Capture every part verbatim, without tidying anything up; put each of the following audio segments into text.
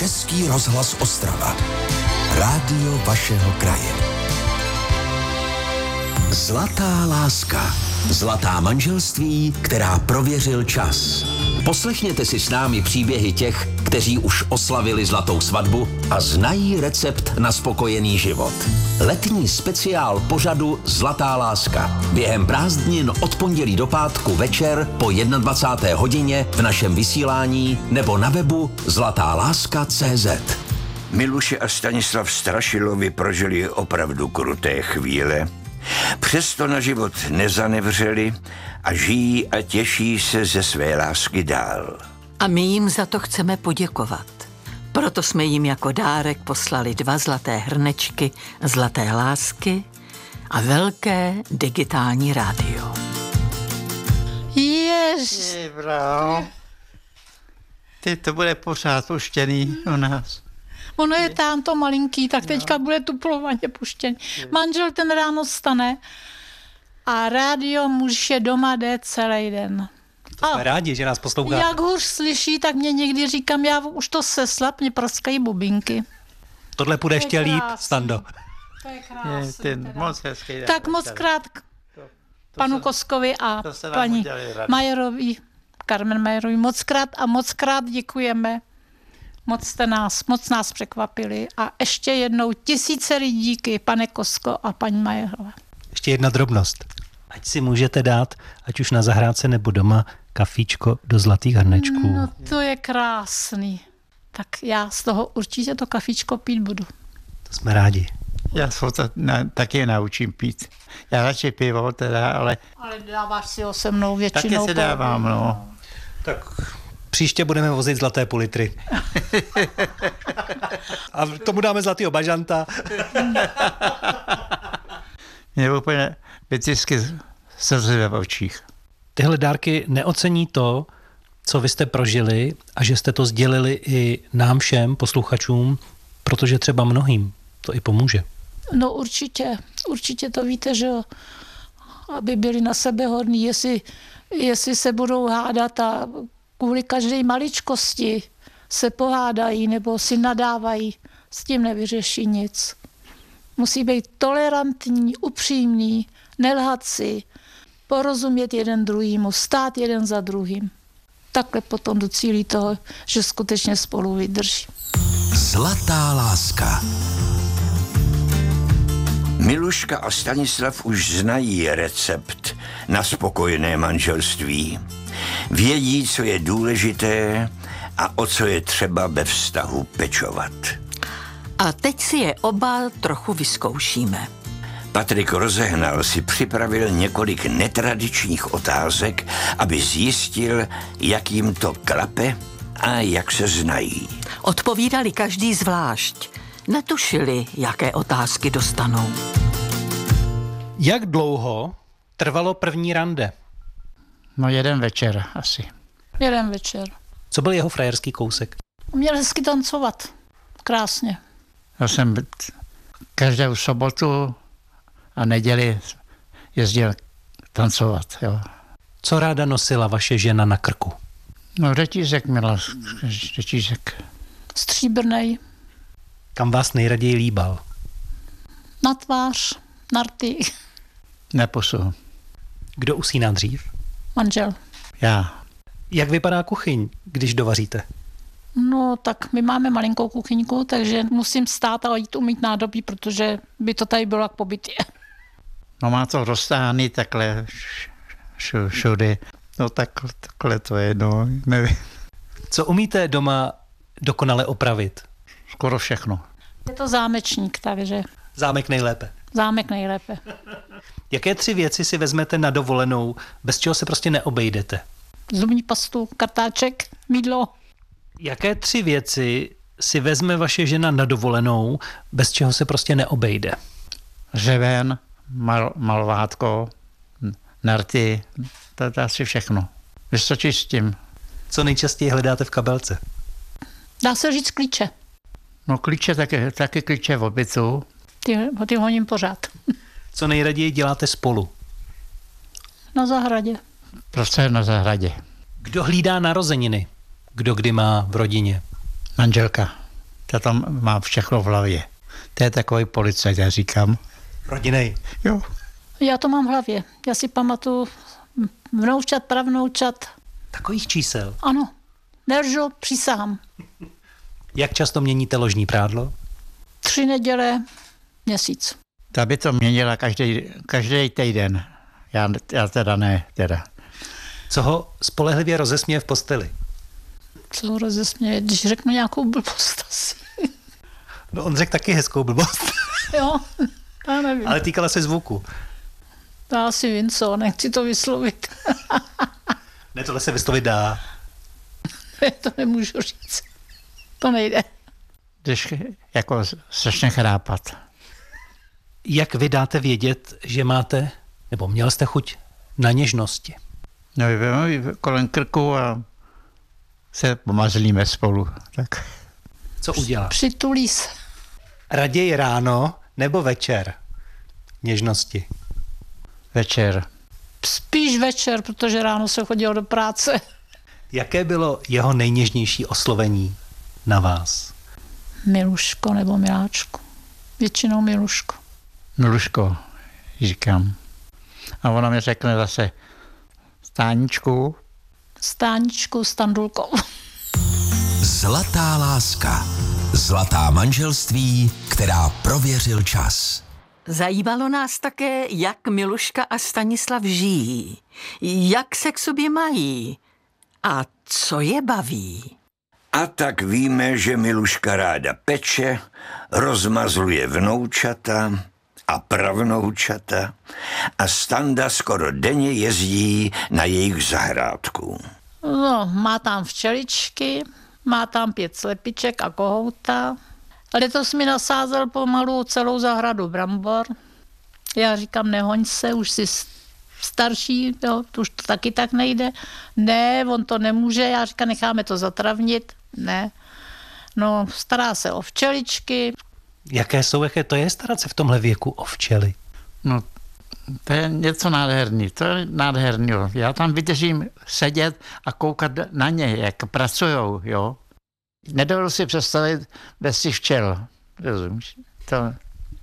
Český rozhlas Ostrava. Rádio vašeho kraje. Zlatá láska. Zlatá manželství, která prověřil čas. Poslechněte si s námi příběhy těch, kteří už oslavili zlatou svatbu a znají recept na spokojený život. Letní speciál pořadu Zlatá láska. Během prázdnin od pondělí do pátku večer po dvacáté jedné hodině v našem vysílání nebo na webu zlatáláska tečka cé zet. Miluše a Stanislav Strašilovi prožili opravdu kruté chvíle. Přesto na život nezanevřeli a žijí a těší se ze své lásky dál. A my jim za to chceme poděkovat. Proto jsme jim jako dárek poslali dva zlaté hrnečky zlaté lásky a velké digitální rádio. Ježiš. Ty, to bude pořád puštěný u nás. Ono je tam to malinký, tak teďka bude tuplovaně puštěný. Manžel ten ráno vstane a rádio muž je doma jde celý den. To jsme a rádi, že nás posloucháte. Jak hůř slyší, tak mě někdy říkám, já už to seslap, mě praskají bubínky. Tohle půjde ještě líp, Stando. To je krásný. Je moc hezký. Tak moc krát k panu Koskovi a paní Majerovi, Carmen Majerovi, moc krát a moc krát děkujeme. Moc jste nás, moc nás překvapili a ještě jednou tisíce lidí díky, pane Kosko a paní Majerové. Ještě jedna drobnost. Ať si můžete dát, ať už na zahrádce nebo doma, kafíčko do zlatých hrnečků. No to je krásný. Tak já z toho určitě to kafíčko pít budu. To jsme rádi. Já se to na, taky naučím pít. Já radši pivo teda, ale... Ale dáváš si ho se mnou většinou. Taky se dávám, no. Tak příště budeme vozit zlaté půl litry. A tomu dáme zlatýho bažanta. Mě úplně vytisky slzy v očích. Tyhle dárky neocení to, co vy jste prožili a že jste to sdělili i nám všem posluchačům, protože třeba mnohým to i pomůže. No určitě, určitě to víte, že jo, aby byli na sebe hodní, jestli, jestli se budou hádat a kvůli každé maličkosti se pohádají nebo si nadávají, s tím nevyřeší nic. Musí být tolerantní, upřímný, nelhat si, porozumět jeden druhýmu, stát jeden za druhým. Takhle potom docílí toho, že skutečně spolu vydrží. Zlatá láska. Miluška a Stanislav už znají recept na spokojené manželství. Vědí, co je důležité a o co je třeba ve vztahu pečovat. A teď si je oba trochu vyzkoušíme. Patrik Rozehnal si připravil několik netradičních otázek, aby zjistil, jak jim to klape a jak se znají. Odpovídali každý zvlášť. Netušili, jaké otázky dostanou. Jak dlouho trvalo první rande? No jeden večer asi. Jeden večer. Co byl jeho frajerský kousek? Měl hezky tancovat. Krásně. Já jsem každou sobotu a neděli jezdil tancovat. Jo. Co ráda nosila vaše žena na krku? No řetízek měla, řetízek. Stříbrnej. Kam vás nejraději líbal? Na tvář, na rty. Neposu. Kdo usíná dřív? Manžel. Já. Jak vypadá kuchyň, když dovaříte? No tak my máme malinkou kuchyňku, takže musím stát a jít umýt nádobí, protože by to tady bylo jak po bytě. No má to roztáhaný takhle š, všude. No takhle, takhle to je, no nevím. Co umíte doma dokonale opravit? Skoro všechno. Je to zámečník, takže Zámek nejlépe. zámek nejlépe. Jaké tři věci si vezmete na dovolenou, bez čeho se prostě neobejdete? Zubní pastu, kartáček, mýdlo. Jaké tři věci si vezme vaše žena na dovolenou, bez čeho se prostě neobejde? Řeven, mal, malvátko, narty, to je asi všechno. Víš co čistím? Co nejčastěji hledáte v kabelce? Dá se říct klíče. No klíče, taky, taky klíče v obytu. Ty, ty honím pořád. Co nejraději děláte spolu? Na zahradě. Prostě na zahradě. Kdo hlídá narozeniny? Kdo kdy má v rodině? Manželka. Ta tam má všechno v hlavě. To je takový policajt, já říkám. Rodinej. Jo. Já to mám v hlavě. Já si pamatuju vnoučat, pravnoučat. Takových čísel. Ano. Nelžu, přísahám. Jak často měníte ložní prádlo? Tři neděle, měsíc. Ta by to měnila každý, každý týden. Já, já teda ne, teda. Co ho spolehlivě rozesměje v posteli? Co ho rozesměje, když řeknu nějakou blbost asi. No on řekl taky hezkou blbost. Jo, já nevím. Ale týkala se zvuku. Já asi vím co, nechci to vyslovit. Ne, tohle se vyslovit dá. Ne, to nemůžu říct. To nejde. Když jako strašně chrápat. Jak vy dáte vědět, že máte, nebo měl jste chuť na něžnosti? No, jdeme kolem krku a se pomazlíme spolu. Tak. Co udělá? Přitulí se. Raději ráno nebo večer něžnosti? Večer. Spíš večer, protože ráno se chodilo do práce. Jaké bylo jeho nejněžnější oslovení na vás? Miluško nebo miláčku. Většinou Miluško. Miluško, říkám. A ona mi řekne zase Stáničku. Stáničku s Tandulkou. Zlatá láska. Zlatá manželství, která prověřil čas. Zajímalo nás také, jak Miluška a Stanislav žijí, jak se k sobě mají a co je baví. A tak víme, že Miluška ráda peče, rozmazluje vnoučata a pravnoučata a Standa skoro denně jezdí na jejich zahrádku. No, má tam včeličky, má tam pět slepiček a kohouta. Letos mi nasázel pomalu celou zahradu brambor. Já říkám, nehoň se, už jsi starší, jo, to už to taky tak nejde. Ne, on to nemůže, já říkám, necháme to zatravnit. Ne. No, stará se o včeličky. Jaké jsou, jaké to je starat se v tomhle věku o včely? No, to je něco nádherný, to je nádherný. Já tam vydržím sedět a koukat na ně, jak pracujou, jo. Nedovedu si představit bez těch včel, rozumíš? To...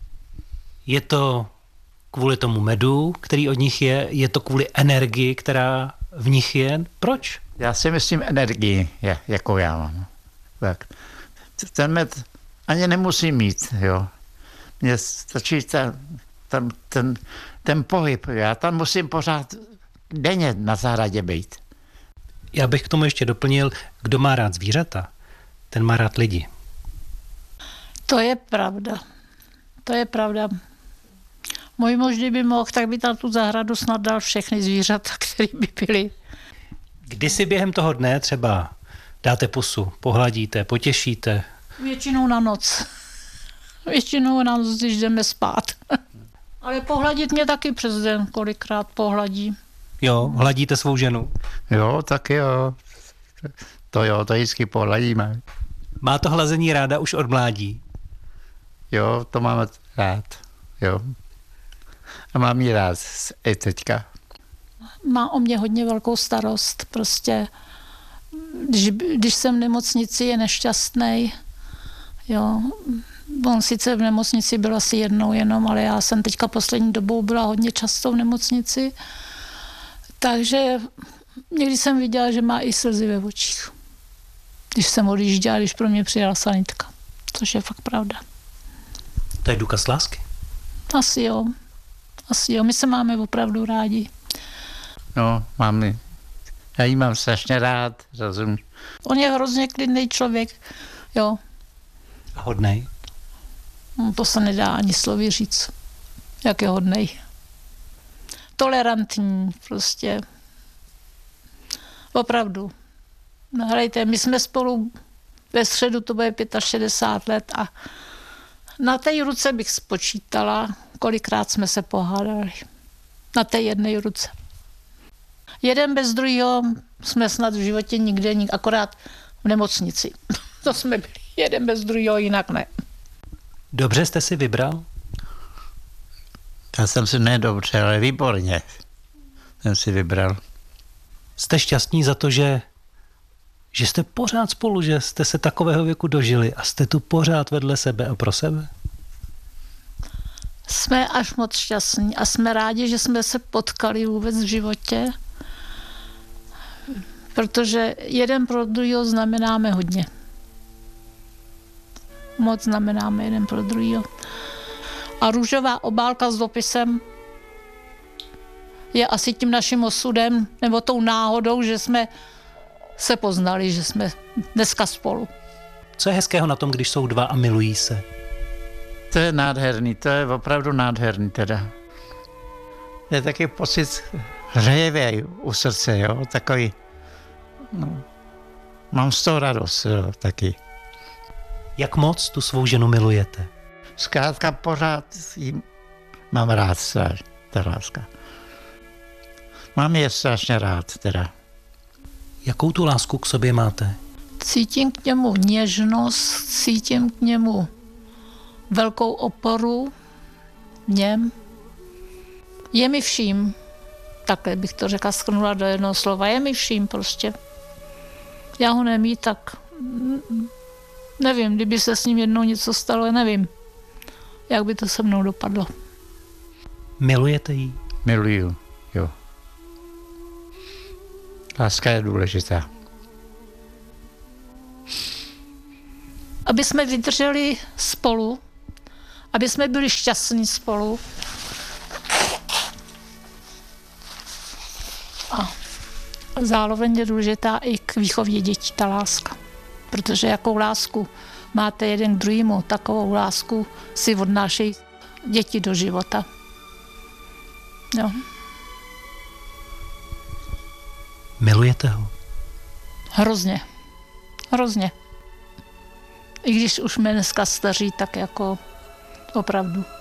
Je to kvůli tomu medu, který od nich je? Je to kvůli energii, která v nich je? Proč? Já si myslím energii, jako já mám. Tak. Ten med ani nemusím mít, jo. Mně stačí ta, ten, ten, ten pohyb, já tam musím pořád denně na zahradě být. Já bych k tomu ještě doplnil, kdo má rád zvířata, ten má rád lidi. To je pravda. To je pravda. Můj muž, kdyby mohl, tak by tam tu zahradu snad dal všechny zvířata, které by byly. Kdy si během toho dne třeba dáte pusu, pohladíte, potěšíte? Většinou na noc. Většinou na noc, když jdeme spát. Ale pohladit mě taky přes den, kolikrát pohladí. Jo, hladíte svou ženu? Jo, tak jo. To jo, to vždycky pohladíme. Má to hlazení ráda už od mládí? Jo, to máme rád, jo. A mám ji rád i teďka. Má o mě hodně velkou starost. Prostě, když, když jsem v nemocnici, je nešťastný. Jo. On sice v nemocnici byl asi jednou jenom, ale já jsem teďka poslední dobou byla hodně často v nemocnici. Takže někdy jsem viděla, že má i slzy ve očích. Když jsem odjížděla, když pro mě přijela sanitka. Což je fakt pravda. To je důkaz lásky? Asi jo. Asi jo. My se máme opravdu rádi. No, mám, já jí mám strašně rád, rozumíš. On je hrozně klidný člověk, jo. A hodnej? No, to se nedá ani slovy říct, jak je hodnej. Tolerantní prostě. Opravdu. No, hrajte, my jsme spolu ve středu, to bude šedesát pět let a na té ruce bych spočítala, kolikrát jsme se pohádali. Na té jedné ruce. Jeden bez druhého jsme snad v životě nikde, akorát v nemocnici. To jsme byli jeden bez druhého, jinak ne. Dobře jste si vybral? Já jsem si nedobře, ale výborně jsem si vybral. Jste šťastní za to, že Že jste pořád spolu, že jste se takového věku dožili a jste tu pořád vedle sebe a pro sebe? Jsme až moc šťastní a jsme rádi, že jsme se potkali vůbec v životě, protože jeden pro druhého znamenáme hodně. Moc znamenáme jeden pro druhého. A růžová obálka s dopisem je asi tím naším osudem nebo tou náhodou, že jsme se poznali, že jsme dneska spolu. Co je hezkého na tom, když jsou dva a milují se? To je nádherný, to je opravdu nádherný teda. Je taky pocit hřejivý u srdce, jo, takový, no, mám z toho radost, jo, taky. Jak moc tu svou ženu milujete? Zkrátka pořád jí mám rád, ta láska. Mám je strašně rád, teda. Jakou tu lásku k sobě máte? Cítím k němu něžnost, cítím k němu velkou oporu v něm. Je mi vším, takhle bych to řekla, shrnula do jednoho slova, je mi vším prostě. Já ho nemít, tak nevím, kdyby se s ním jednou něco stalo, nevím, jak by to se mnou dopadlo. Milujete ji? Miluju, jo. Láska je důležitá. Aby jsme vydrželi spolu, aby jsme byli šťastní spolu. A zároveň je důležitá i k výchově dětí ta láska. Protože jakou lásku máte jeden k druhému, takovou lásku si odnášejí děti do života. Jo. Milujete ho? Hrozně. Hrozně. I když už jsme dneska staří, tak jako opravdu.